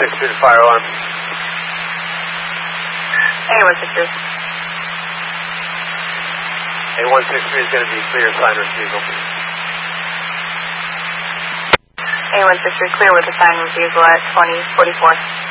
A163 to fire alarm. A163. A163 is going to be clear, sign refusal. A163 clear with a sign refusal at 2044.